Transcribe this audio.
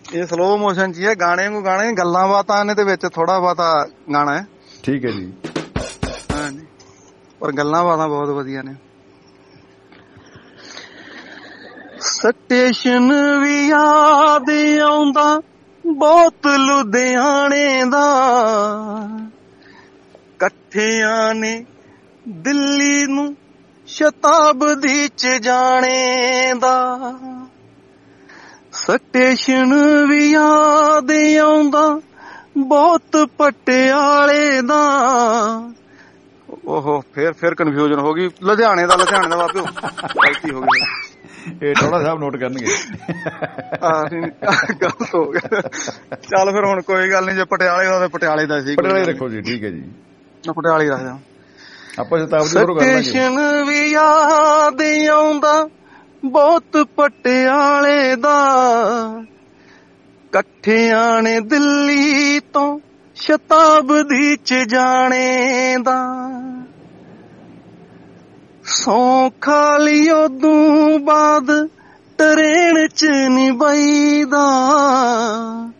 ਇਹ slow motion ਚ ਹੀ ਹੈ, ਗਾਣੇ ਨੂੰ ਗਾਣੇ ਗੱਲਾਂ ਬਾਤਾਂ ਨੇ ਤੇ ਵਿੱਚ ਥੋੜਾ ਬਹੁਤਾ ਗਾਣਾ ਹੈ। ਠੀਕ ਹੈ ਜੀ। ਹਾਂਜੀ, ਪਰ ਗੱਲਾਂ ਬਾਤਾਂ ਬਹੁਤ ਵਧੀਆ ਨੇ। ਸਟੇਸ਼ਨ ਵੀ ਯਾਦ ਆਉਂਦਾ ਬਹੁਤ ਲੁਧਿਆਣੇ ਦਾ, ਇਕੱਠਿਆਂ ਨੇ ਦਿੱਲੀ ਨੂੰ ਸ਼ਤਾਬਦੀ ਚ ਜਾਣੇ ਦਾ। ਸਟੇਸ਼ਨ ਵੀ ਯਾਦ ਆਉਂਦਾ ਬਹੁਤ ਪਟਿਆਲੇ ਦਾ। ਓਹੋ, ਫਿਰ ਕਨਫਿਊਜ਼ਨ ਹੋ ਗਈ। ਲੁਧਿਆਣੇ ਦਾ ਬਾਬਿਓ, ਗਲਤੀ ਹੋ ਗਈ। ਇਹ ਥੋੜਾ ਸਾਹਿਬ ਨੋਟ ਕਰਨਗੇ। ਗਲਤ ਹੋ ਗਿਆ। ਚੱਲ ਫਿਰ ਹੁਣ ਕੋਈ ਗੱਲ ਨੀ, ਜੇ ਪਟਿਆਲੇ ਦਾ ਤੇ ਪਟਿਆਲੇ ਦਾ ਸੀ। ਪਟਿਆਲੇ ਰੱਖੋ ਜੀ। ਠੀਕ ਹੈ ਜੀ, ਪਟਿਆਲੇ ਰੱਖਦਾ ਆਪਾਂ ਸ਼ਤਾਬਦੀ। ਸਟੇਸ਼ਨ ਵੀ ਯਾਦ ਆਉਂਦਾ ਬਹੁਤ ਪਟਿਆਲੇ ਦਾ, ਇਕੱਠਿਆਂ ਨੇ ਦਿੱਲੀ ਤੋਂ ਸ਼ਤਾਬਦੀ ਚ ਜਾਣੇ ਦਾ। ਸੌਂ ਖਾ ਲਈ ਉਦੋਂ ਬਾਅਦ ਟਰੇਨ ਚ ਨੀ ਬਈਦਾ,